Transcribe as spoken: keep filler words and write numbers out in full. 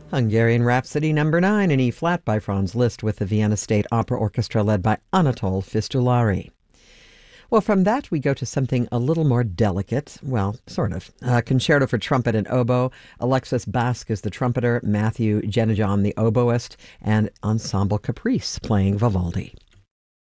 Hungarian Rhapsody number nine in E-flat by Franz Liszt with the Vienna State Opera Orchestra led by Anatol Fistulari. Well, from that, we go to something a little more delicate. Well, sort of. A concerto for trumpet and oboe. Alexis Basque is the trumpeter, Matthew Genejon the oboist, and Ensemble Caprice playing Vivaldi.